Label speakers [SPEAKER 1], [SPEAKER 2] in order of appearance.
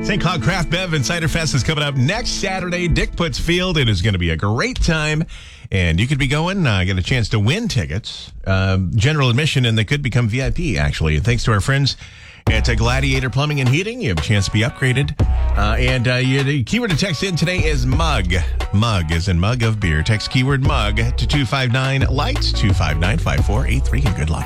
[SPEAKER 1] St. Cloud Craft Bev and Cider Fest is coming up next Saturday. Dick Puts Field. It is going to be a great time. And you could be going, get a chance to win tickets, general admission, and they could become VIP, actually. And thanks to our friends at Gladiator Plumbing and Heating, you have a chance to be upgraded. The keyword to text in today is mug. Mug is in mug of beer. Text keyword mug to 259-LIGHTS, 259-5483, and good luck.